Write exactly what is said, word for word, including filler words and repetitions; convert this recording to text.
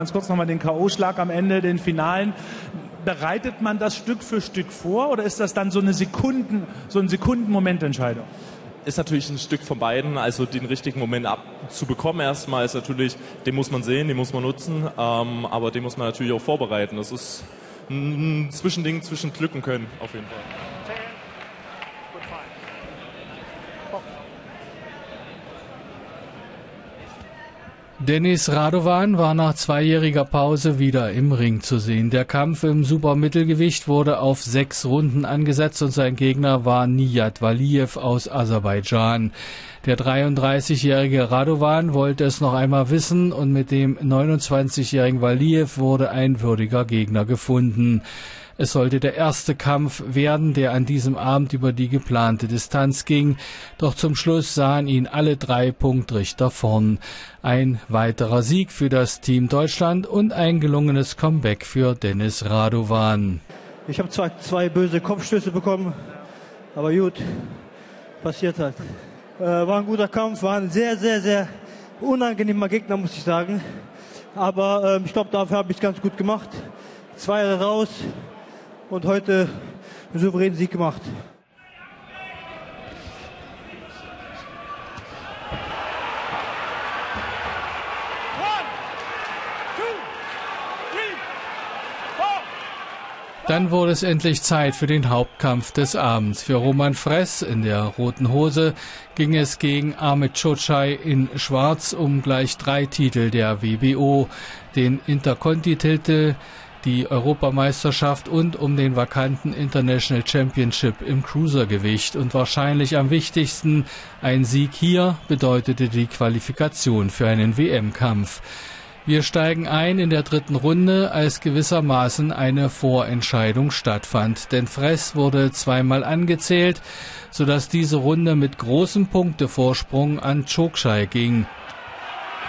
Ganz kurz nochmal den K O-Schlag am Ende, den Finalen. Bereitet man das Stück für Stück vor oder ist das dann so eine Sekunden, so ein Sekunden-Momententscheidung? Ist natürlich ein Stück von beiden, also den richtigen Moment abzubekommen erstmal ist natürlich, den muss man sehen, den muss man nutzen, ähm, aber den muss man natürlich auch vorbereiten. Das ist ein Zwischending zwischen Glück und Können auf jeden Fall. Denis Radovan war nach zweijähriger Pause wieder im Ring zu sehen. Der Kampf im Supermittelgewicht wurde auf sechs Runden angesetzt und sein Gegner war Niyat Valiev aus Aserbaidschan. Der dreiunddreißigjährige Radovan wollte es noch einmal wissen und mit dem neunundzwanzigjährigen Valiev wurde ein würdiger Gegner gefunden. Es sollte der erste Kampf werden, der an diesem Abend über die geplante Distanz ging. Doch zum Schluss sahen ihn alle drei Punktrichter vorn. Ein weiterer Sieg für das Team Deutschland und ein gelungenes Comeback für Denis Radovan. Ich habe zwar zwei böse Kopfstöße bekommen, aber gut, passiert halt. Äh, war ein guter Kampf, war ein sehr, sehr, sehr unangenehmer Gegner, muss ich sagen. Aber äh, ich glaube, dafür habe ich es ganz gut gemacht. Zwei raus. Und heute einen souveränen Sieg gemacht. Dann wurde es endlich Zeit für den Hauptkampf des Abends. Für Roman Fres in der roten Hose ging es gegen Ahmet Çocay in Schwarz um gleich drei Titel der W B O, den Interconti-Titel, die Europameisterschaft und um den vakanten International Championship im Cruisergewicht. Und wahrscheinlich am wichtigsten, ein Sieg hier bedeutete die Qualifikation für einen W M-Kampf. Wir steigen ein in der dritten Runde, als gewissermaßen eine Vorentscheidung stattfand. Denn Fres wurde zweimal angezählt, sodass diese Runde mit großem Punktevorsprung an Çocay ging.